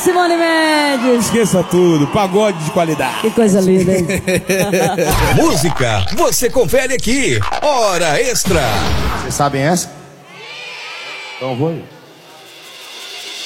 Simone Mendes. Esqueça tudo, pagode de qualidade. Que coisa linda, hein? Música, você confere aqui. Hora Extra. Vocês sabem essa? Então vou ir.